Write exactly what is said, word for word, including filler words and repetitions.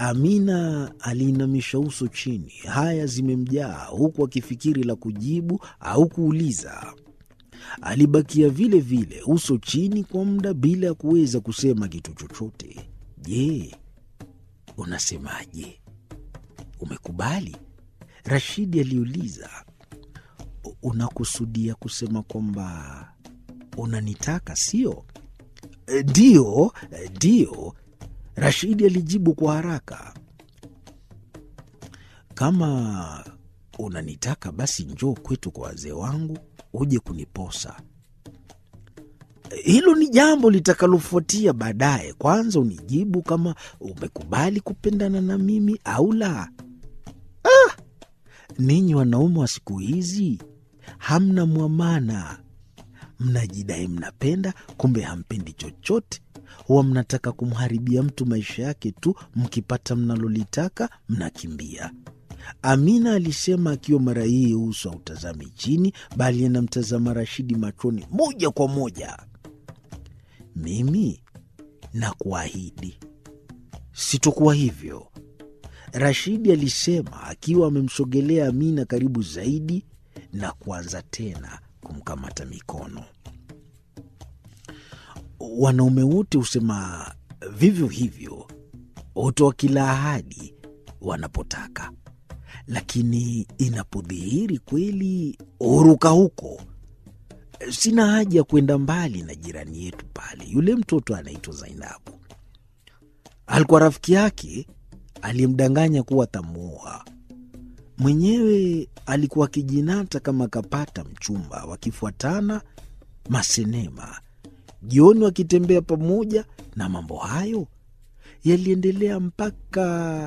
Amina aliinamisha uso chini, haya zimemjaa, huku akifikiri la kujibu au kuuliza. Alibakia vile vile, uso chini kwa muda bila ya kuweza kusema kitu chochote. Je, unasemaje? Umekubali? Rashidi aliuliza. Unakusudia kusema kwamba unanitaka, sio? Ndiyo, ndiyo, Rashidi alijibu kwa haraka. Kama unanitaka basi njoo kwetu kwa wazee wangu uje kuniposa. Hilo ni jambo litakalofuatia baadaye. Kwanza unijibu kama umekubali kupendana na mimi au la. Ah, ninyi wanaume wa siku hizi hamna mwamana. Mnajidai mnapenda, kumbe hampendi chochote. Huwa mnataka kumharibia mtu maisha yake tu, mkipata mnalolitaka mnakimbia. Amina alisema akiwa mara hii uso hautazami chini, bali anamtazama Rashidi machoni moja kwa moja. Mimi nakuahidi sitokuwa hivyo, Rashidi alisema akiwa amemsogelea Amina karibu zaidi na kuanza tena kumkamata mikono. Wanaume wote husema vivyo hivyo, hutoa kila ahadi wanapotaka, lakini inapodhihiri kweli huruka huko. Sina haja ya kwenda mbali na jirani yetu pale, yule mtoto anaitwa Zainabu. Alikuwa rafiki yake aliyemdanganya kuwa tamuoa. Mwenyewe alikuwa kijinata kama kapata mchumba, wakifuatana masenema, jioni wakitembea pamoja, na mambo hayo yaliendelea mpaka